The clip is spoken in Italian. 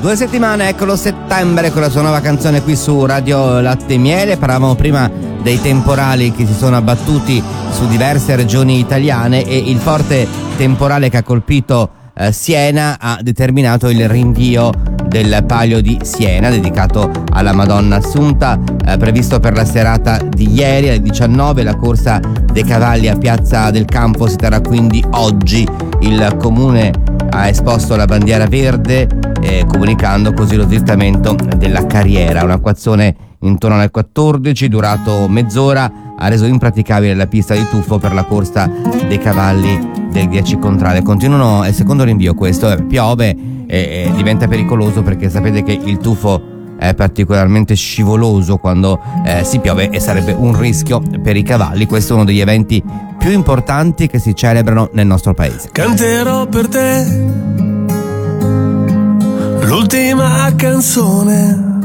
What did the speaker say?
2 settimane, eccolo Settembre con la sua nuova canzone qui su Radio Latte e Miele. Parlavamo prima dei temporali che si sono abbattuti su diverse regioni italiane e il forte temporale che ha colpito Siena ha determinato il rinvio del Palio di Siena dedicato alla Madonna Assunta, previsto per la serata di ieri alle 19. La corsa dei cavalli a Piazza del Campo si terrà quindi oggi. Il comune ha esposto la bandiera verde, comunicando così lo slittamento della carriera. Un'acquazzone intorno alle 14, durato mezz'ora, ha reso impraticabile la pista di tuffo per la corsa dei cavalli del 10 contrade. Continuano, è il secondo rinvio questo, piove e diventa pericoloso perché sapete che il tuffo è particolarmente scivoloso quando si piove e sarebbe un rischio per i cavalli. Questo è uno degli eventi più importanti che si celebrano nel nostro paese. Canterò per te l'ultima canzone